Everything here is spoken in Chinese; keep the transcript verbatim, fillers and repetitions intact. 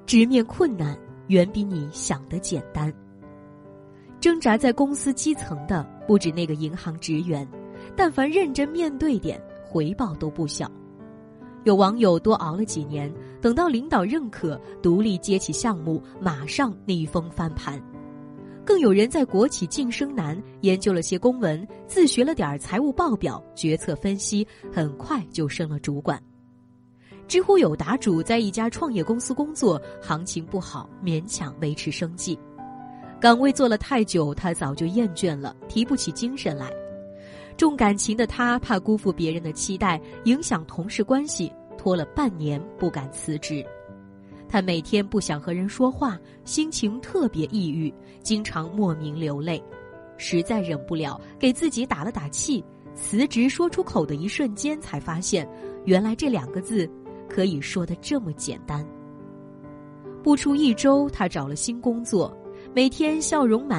直面困难远比你想的简单。挣扎在公司基层的不止那个银行职员，但凡认真面对点，回报都不小。有网友多熬了几年，等到领导认可，独立接起项目，马上逆风翻盘。更有人在国企晋升难，研究了些公文，自学了点财务报表、决策分析，很快就升了主管。知乎有答主在一家创业公司工作，行情不好，勉强维持生计。岗位做了太久，他早就厌倦了，提不起精神来。重感情的他怕辜负别人的期待，影响同事关系，拖了半年不敢辞职。他每天不想和人说话，心情特别抑郁，经常莫名流泪。实在忍不了，给自己打了打气，辞职说出口的一瞬间，才发现原来这两个字可以说得这么简单。不出一周，他找了新工作，每天笑容满